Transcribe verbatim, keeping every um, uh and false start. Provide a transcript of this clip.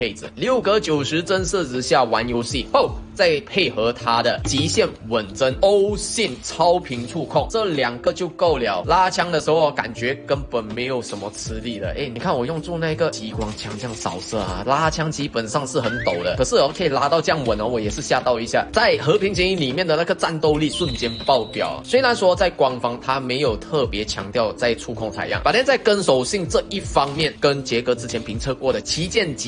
配置，六格九十帧设置下玩游戏后，再配合它的极限稳帧欧信超频触控，这两个就够了。拉枪的时候感觉根本没有什么吃力的。诶，你看我用做那个激光枪这样扫射啊，拉枪基本上是很陡的，可是哦可以拉到这样稳哦，我也是吓到一下。在和平精英里面的那个战斗力瞬间爆表，虽然说在官方它没有特别强调在触控采样，反正在跟手性这一方面，跟杰哥之前评测过的旗舰级